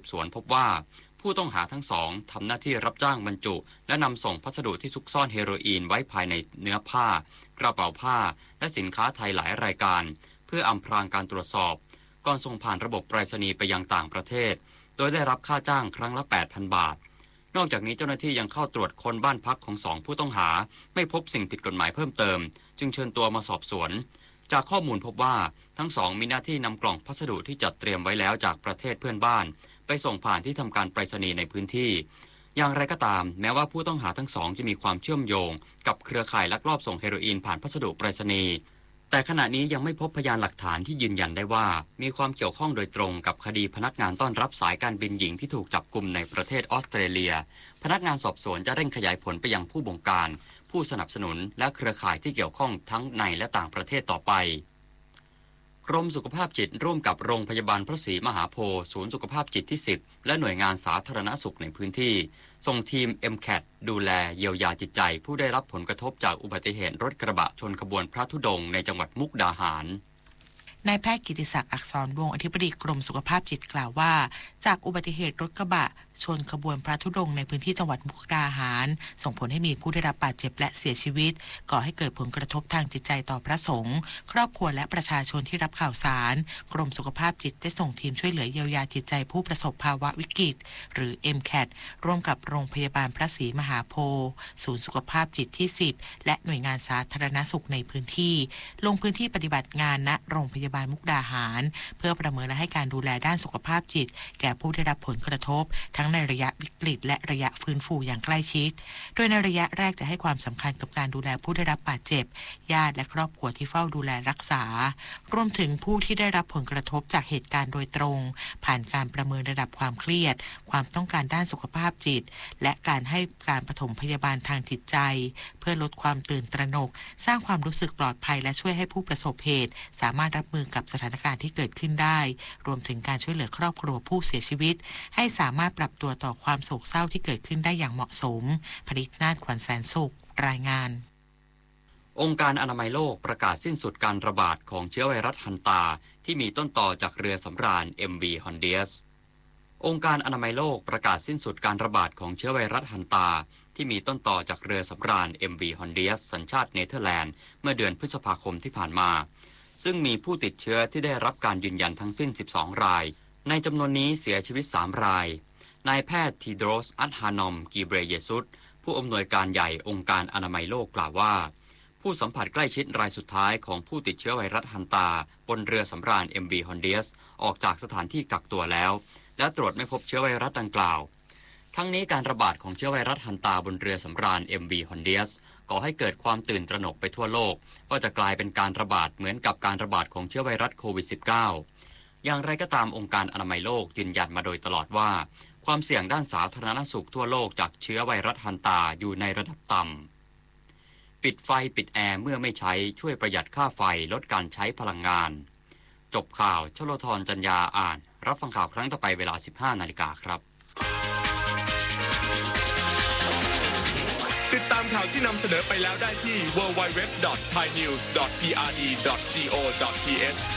บสวนพบว่าผู้ต้องหาทั้งสองทำหน้าที่รับจ้างบรรจุและนำส่งพัสดุที่ซุกซ่อนเฮโรอีนไว้ภายในเนื้อผ้ากระเป๋าผ้าและสินค้าไทยหลายรายการเพื่ออำพรางการตรวจสอบก่อนส่งผ่านระบบไปรษณีย์ไปยังต่างประเทศโดยได้รับค่าจ้างครั้งละ 8,000 บาทนอกจากนี้เจ้าหน้าที่ยังเข้าตรวจค้นบ้านพักของสองผู้ต้องหาไม่พบสิ่งผิดกฎหมายเพิ่มเติมจึงเชิญตัวมาสอบสวนจากข้อมูลพบว่าทั้งสองมีหน้าที่นำกล่องพัสดุที่จัดเตรียมไว้แล้วจากประเทศเพื่อนบ้านไปส่งผ่านที่ทำการไปรษณีย์ในพื้นที่อย่างไรก็ตามแม้ว่าผู้ต้องหาทั้งสองจะมีความเชื่อมโยงกับเครือข่ายลักลอบส่งเฮโรอีนผ่านพัสดุไปรษณีย์แต่ขณะนี้ยังไม่พบพยานหลักฐานที่ยืนยันได้ว่ามีความเกี่ยวข้องโดยตรงกับคดีพนักงานต้อนรับสายการบินหญิงที่ถูกจับกุมในประเทศออสเตรเลียพนักงานสอบสวนจะเร่งขยายผลไปยังผู้บงการผู้สนับสนุนและเครือข่ายที่เกี่ยวข้องทั้งในและต่างประเทศต่อไปกรมสุขภาพจิตร่วมกับโรงพยาบาลพระศรีมหาโพธิ์ศูนย์สุขภาพจิตที่10และหน่วยงานสาธารณสุขในพื้นที่ส่งทีม MCAT ดูแลเยียวยาจิตใจผู้ได้รับผลกระทบจากอุบัติเหตุรถกระบะชนขบวนพระธุดงค์ในจังหวัดมุกดาหารนายแพทย์กิติศักดิ์อักษรวงศ์อธิบดีกรมสุขภาพจิตกล่าวว่าจากอุบัติเหตุรถกระบะชนขบวนพระธุดงค์ในพื้นที่จังหวัดมุกดาหารส่งผลให้มีผู้ได้รับบาดเจ็บและเสียชีวิตก่อให้เกิดผลกระทบทางจิตใจต่อพระสงฆ์ครอบครัวและประชาชนที่รับข่าวสารกรมสุขภาพจิตได้ส่งทีมช่วยเหลือเยียวยาจิตใจผู้ประสบภาวะวิกฤตหรือ MCAT ร่วมกับโรงพยาบาลพระศรีมหาโพธิ์ศูนย์สุขภาพจิตที่10และหน่วยงานสาธารณสุขในพื้นที่ลงพื้นที่ปฏิบัติงานณโรงพยาบาลมุกดาหารเพื่อประเมินและให้การดูแลด้านสุขภาพจิตแก่ผู้ได้รับผลกระทบทั้งในระยะวิกฤตและระยะฟื้นฟูอย่างใกล้ชิดโดยในระยะแรกจะให้ความสำคัญกับการดูแลผู้ได้รับบาดเจ็บญาติและครอบครัวที่เฝ้าดูแลรักษารวมถึงผู้ที่ได้รับผลกระทบจากเหตุการณ์โดยตรงผ่านการประเมินระดับความเครียดความต้องการด้านสุขภาพจิตและการให้การปฐมพยาบาลทางจิตใจเพื่อลดความตื่นตระหนกสร้างความรู้สึกปลอดภัยและช่วยให้ผู้ประสบเหตุสามารถรับมือกับสถานการณ์ที่เกิดขึ้นได้รวมถึงการช่วยเหลือครอบครัวผู้เสียชีวิตให้สามารถปรับตัวต่อความโศกเศร้าที่เกิดขึ้นได้อย่างเหมาะสมผลิตนาฏขวัญแสนสุขรายงานองค์การอนามัยโลกประกาศสิ้นสุดการระบาดของเชื้อไวรัสฮันตาที่มีต้นต่อจากเรือสำราญ MV Hondias องค์การอนามัยโลกประกาศสิ้นสุดการระบาดของเชื้อไวรัสฮันตาที่มีต้นต่อจากเรือสำราญ MV Hondias สัญชาติเนเธอร์แลนด์เมื่อเดือนพฤษภาคมที่ผ่านมาซึ่งมีผู้ติดเชื้อที่ได้รับการยืนยันทั้งสิ้น12รายในจำนวนนี้เสียชีวิต3รายนายแพทย์ทีโดรส อัดฮานอม กีเบรเยซุสผู้อำนวยการใหญ่องค์การอนามัยโลกกล่าวว่าผู้สัมผัสใกล้ชิดรายสุดท้ายของผู้ติดเชื้อไวรัสฮันตาบนเรือสำราญ MV Hondias ออกจากสถานที่กักตัวแล้วและตรวจไม่พบเชื้อไวรัสดังกล่าวทั้งนี้การระบาดของเชื้อไวรัสฮันตาบนเรือสำราญ MV Hondias ก่อให้เกิดความตื่นตระหนกไปทั่วโลกว่าจะกลายเป็นการระบาดเหมือนกับการระบาดของเชื้อไวรัสโควิด -19 อย่างไรก็ตามองค์การอนามัยโลกยืนยันมาโดยตลอดว่าความเสี่ยงด้านสาธารณสุขทั่วโลกจากเชื้อไวรัสฮันตาอยู่ในระดับต่ำปิดไฟปิดแอร์เมื่อไม่ใช้ช่วยประหยัดค่าไฟลดการใช้พลังงานจบข่าวชโลธรจันยาอ่านรับฟังข่าวครั้งต่อไปเวลา 15 นาฬิกาครับติดตามข่าวที่นำเสนอไปแล้วได้ที่ www.thainews.prd.go.th